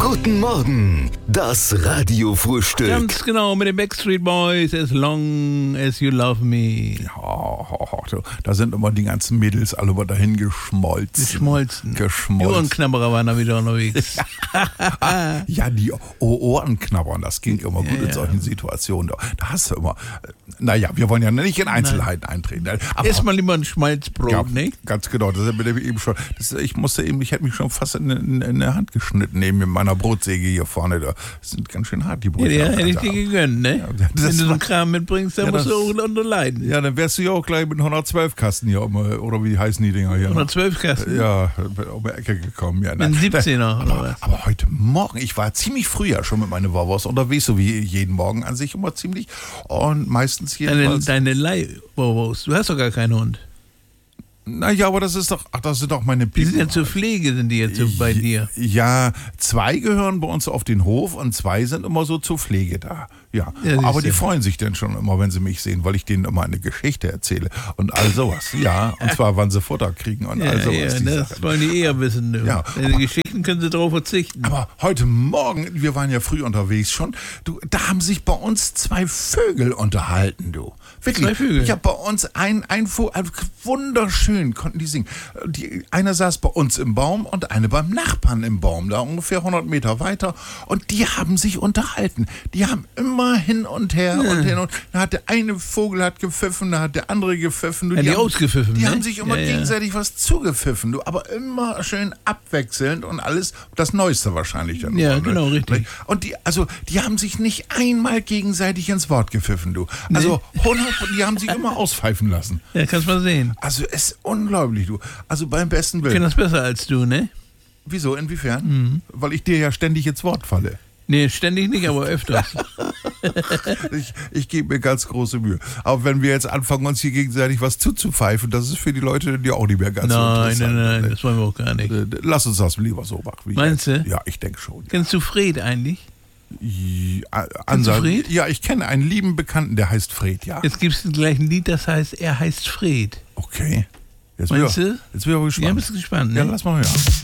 Guten Morgen, das Radiofrühstück. Ganz genau, mit den Backstreet Boys, As Long As You Love Me. Ja, da sind immer die ganzen Mädels alle mal dahin geschmolzen. Die Ohrenknabberer waren da wieder unterwegs. Ja, die Ohrenknabbern, das ging immer gut in solchen Situationen. Da hast du immer, naja, wir wollen ja nicht in Einzelheiten eintreten. Aber Ess mal lieber ein Schmalzbrot, ja, ne? ganz genau, das ist mir eben schon, ich hätte mich schon fast in der Hand geschnitten neben meiner Brotsäge hier vorne. Das sind ganz schön hart, die Brote. Ja, hätte ich dir gegönnt, ne? Ja, wenn du so einen Kram mitbringst, dann musst du auch unterleiden. Ja, dann wärst du ja auch gleich mit 112 Kasten hier, oder wie heißen die Dinger hier? 112 Kasten? Ja, um die Ecke gekommen. Ja, ein 17er oder was? Aber heute Morgen, ich war ziemlich früh ja schon mit meinen Wauwaus unterwegs, so wie jeden Morgen an sich immer ziemlich. Und meistens jedenfalls... Deine Leih-Wauwaus, du hast doch gar keinen Hund. Naja, aber das sind doch meine Piepen. Die sind ja zur Pflege, sind die jetzt so bei dir. Ja, 2 gehören bei uns auf den Hof und 2 sind immer so zur Pflege da. Ja, aber die freuen sich dann schon immer, wenn sie mich sehen, weil ich denen immer eine Geschichte erzähle und all sowas. Ja, und zwar, wann sie Futter kriegen und all sowas. Ja, das wollen die eher wissen. Du. Ja, die Geschichten können sie darauf verzichten. Aber heute Morgen, wir waren ja früh unterwegs schon, da haben sich bei uns 2 Vögel unterhalten, du. Wirklich. 2 Vögel? Ich habe bei uns ein Vogel, wunderschön konnten die singen. Einer saß bei uns im Baum und eine beim Nachbarn im Baum, da ungefähr 100 Meter weiter. Und die haben sich unterhalten. Die haben immer hin und her und hin und da hat der eine Vogel hat gepfiffen, da hat der andere gepfiffen. Die haben ausgepfiffen, Die haben sich immer gegenseitig was zugepfiffen, aber immer schön abwechselnd und alles das Neueste wahrscheinlich dann. Ja, genau, richtig. Und die haben sich nicht einmal gegenseitig ins Wort gepfiffen, du. Also die haben sich immer auspfeifen lassen. Ja, kannst mal sehen. Also es ist unglaublich, du. Also beim besten Ich Willen. kenne das besser als du, ne? Wieso, inwiefern? Weil ich dir ja ständig ins Wort falle. Nee, ständig nicht, aber öfters. Ich gebe mir ganz große Mühe. Aber wenn wir jetzt anfangen, uns hier gegenseitig was zuzupfeifen, das ist für die Leute die auch nicht mehr ganz so interessant. Nein, das wollen wir auch gar nicht. Lass uns das lieber so machen. Meinst du? Ja, ich denke schon. Kennst du Fred eigentlich? Kennst du Fred? Ja, ich kenne einen lieben Bekannten, der heißt Fred, ja. Jetzt gibt es gleich ein Lied, das heißt, er heißt Fred. Okay. Meinst du? Jetzt bin ich aber gespannt. Ja, bist du gespannt, ne? Ja, lass mal hören.